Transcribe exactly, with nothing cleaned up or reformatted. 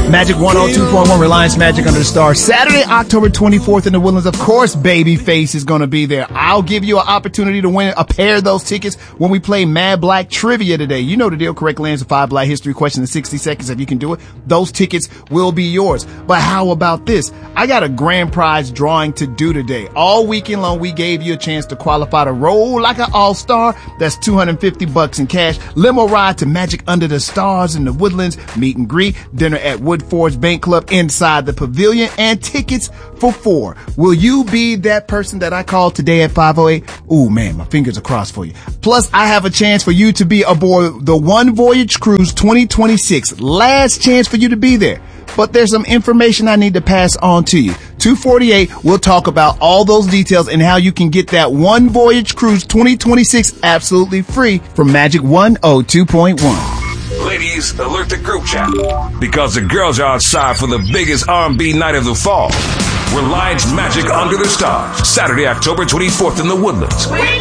Magic one oh two point one, Reliance Magic Under the Stars. Saturday, October twenty-fourth in the Woodlands. Of course, Babyface is going to be there. I'll give you an opportunity to win a pair of those tickets when we play Mad Black Trivia today. You know the deal. Correctly answer five Black history questions in sixty seconds. If you can do it, those tickets will be yours. But how about this? I got a grand prize drawing to do today. All weekend long, we gave you a chance to qualify to roll like an all-star. That's two hundred fifty bucks in cash. Limo ride to Magic Under the Stars in the Woodlands. Meet and greet. Dinner at Wood Forge Bank Club inside the pavilion, and tickets for four. Will you be that person that I called today at five oh eight? Ooh, man, my fingers are crossed for you. Plus, I have a chance for you to be aboard the One Voyage Cruise twenty twenty-six. Last chance for you to be there. But there's some information I need to pass on to you. two forty-eight, we'll talk about all those details and how you can get that One Voyage Cruise twenty twenty-six absolutely free from Magic one oh two point one. Ladies, alert the group chat, because the girls are outside for the biggest R and B night of the fall. Reliance Magic Under the Stars, Saturday, October twenty-fourth in the Woodlands.